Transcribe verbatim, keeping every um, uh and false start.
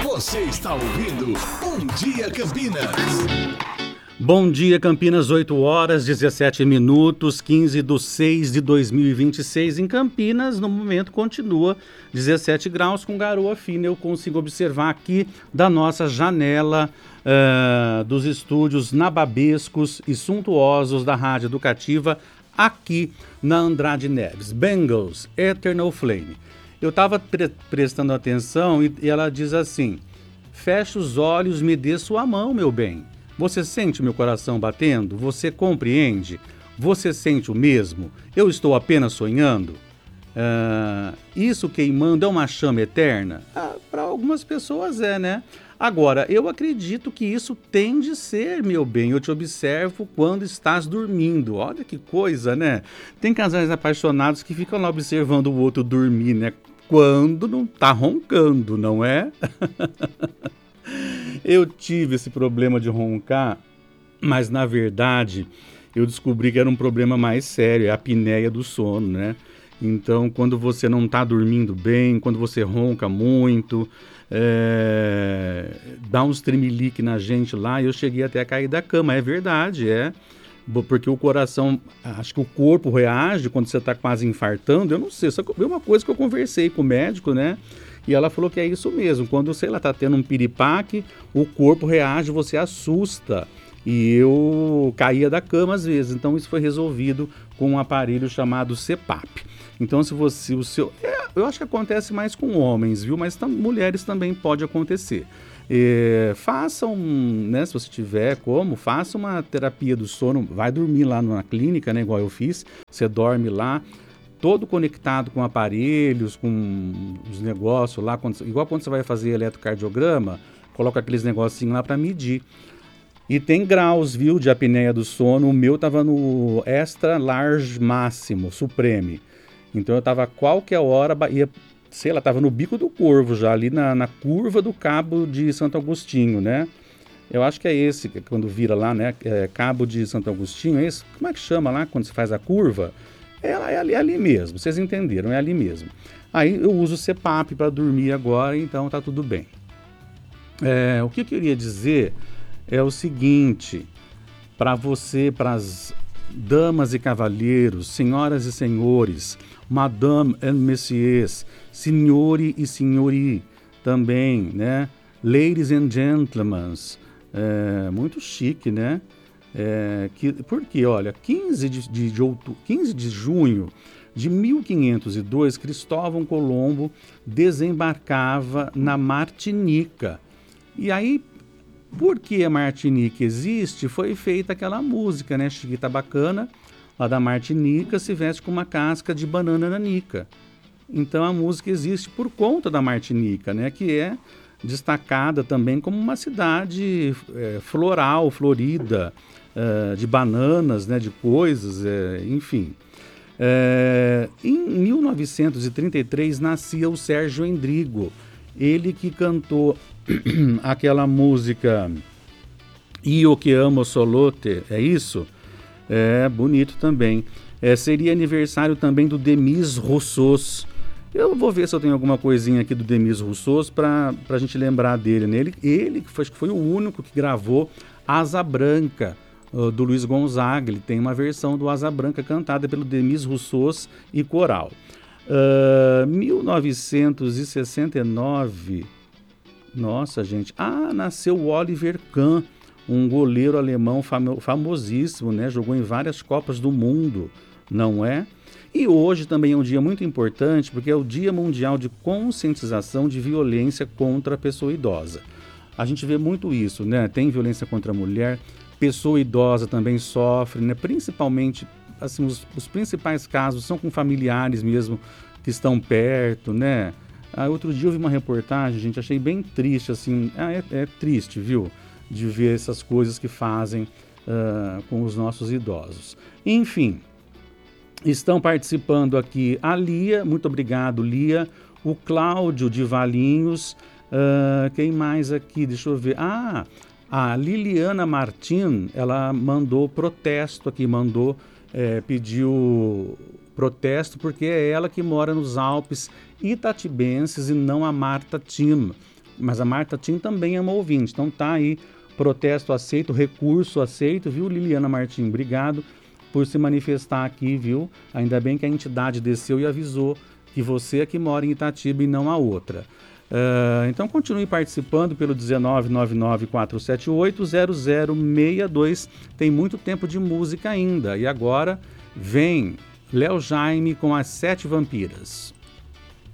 Você está ouvindo Bom Dia Campinas. Bom dia, Campinas, oito horas, dezessete minutos, quinze de seis de dois mil e vinte e seis. Em Campinas, no momento, continua dezessete graus com garoa fina. Eu consigo observar aqui da nossa janela uh, dos estúdios nababescos e suntuosos da Rádio Educativa, aqui na Andrade Neves. Bengals, Eternal Flame. Eu estava pre- prestando atenção e, e ela diz assim: fecha os olhos, me dê sua mão, meu bem. Você sente meu coração batendo? Você compreende? Você sente o mesmo? Eu estou apenas sonhando? Uh, isso queimando é uma chama eterna? Ah, para algumas pessoas é, né? Agora, eu acredito que isso tem de ser, meu bem. Eu te observo quando estás dormindo. Olha que coisa, né? Tem casais apaixonados que ficam lá observando o outro dormir, né? Quando não tá roncando, não é? Eu tive esse problema de roncar, mas na verdade eu descobri que era um problema mais sério, é a apneia do sono, né? Então, quando você não está dormindo bem, quando você ronca muito, é... dá uns tremelique na gente lá, eu cheguei até a cair da cama, é verdade, é... Porque o coração, acho que o corpo reage quando você está quase infartando, eu não sei, só que é uma coisa que eu conversei com o médico, né? E ela falou que é isso mesmo, quando, sei lá, tá tendo um piripaque, o corpo reage, você assusta. E eu caía da cama às vezes, então isso foi resolvido com um aparelho chamado C PAP. Então se você, o seu... É, eu acho que acontece mais com homens, viu? Mas tam, mulheres também pode acontecer. É, façam, né, se você tiver como, faça uma terapia do sono, vai dormir lá na clínica, né, igual eu fiz, você dorme lá, todo conectado com aparelhos, com os negócios lá, quando, igual quando você vai fazer eletrocardiograma, coloca aqueles negocinhos lá para medir. E tem graus, viu, de apneia do sono. O meu tava no extra large máximo, supreme. Então eu tava a qualquer hora, ia, sei lá, tava no bico do corvo já, ali na, na curva do Cabo de Santo Agostinho, né? Eu acho que é esse, quando vira lá, né, é, Cabo de Santo Agostinho, é esse, como é que chama lá, quando você faz a curva? É, é, ali, é ali mesmo, vocês entenderam, é ali mesmo. Aí eu uso o C PAP para dormir agora, então tá tudo bem. É, o que eu queria dizer é o seguinte, para você, para as damas e cavalheiros, senhoras e senhores, madame and messieurs, signori e signori também, né? Ladies and gentlemen, é, muito chique, né? É, que, porque, olha, quinze de, de, de outubro, quinze de junho de mil quinhentos e dois, Cristóvão Colombo desembarcava na Martinica. E aí, porque a Martinica existe, foi feita aquela música, né? Chiquita Bacana, lá da Martinica, se veste com uma casca de banana nanica. Então a música existe por conta da Martinica, né? Que é destacada também como uma cidade é, floral, florida, é, de bananas, né? De coisas, é, enfim. É, em mil novecentos e trinta e três nascia o Sérgio Endrigo, ele que cantou aquela música Io que amo Solote, é isso? É bonito também. É, seria aniversário também do Demis Roussos. Eu vou ver se eu tenho alguma coisinha aqui do Demis Roussos para a gente lembrar dele, né? Ele, ele foi, acho que foi o único que gravou Asa Branca, uh, do Luiz Gonzaga. Ele tem uma versão do Asa Branca cantada pelo Demis Roussos e coral. Uh, mil novecentos e sessenta e nove... Nossa, gente. Ah, nasceu o Oliver Kahn, um goleiro alemão famo- famosíssimo, né? Jogou em várias Copas do Mundo, não é? E hoje também é um dia muito importante, porque é o Dia Mundial de Conscientização de Violência contra a Pessoa Idosa. A gente vê muito isso, né? Tem violência contra a mulher, pessoa idosa também sofre, né? Principalmente, assim, os, os principais casos são com familiares mesmo que estão perto, né? Ah, outro dia eu vi uma reportagem, gente, achei bem triste, assim, ah, é, é triste, viu, de ver essas coisas que fazem uh, com os nossos idosos. Enfim, estão participando aqui a Lia, muito obrigado, Lia, o Cláudio de Valinhos, uh, quem mais aqui, deixa eu ver, ah, a Liliana Martin, ela mandou protesto aqui, mandou, é, pediu protesto porque é ela que mora nos Alpes Itatibenses e não a Marta Tim. mas a Marta Tim também é uma ouvinte. Então tá aí, protesto aceito, recurso aceito, viu, Liliana Martim? Obrigado por se manifestar aqui, viu? Ainda bem que a entidade desceu e avisou que você é que mora em Itatiba e não a outra. Uh, então continue participando pelo dezenove nove nove quatro sete oito zero zero seis dois. Tem muito tempo de música ainda. E agora vem Léo Jaime com As Sete Vampiras.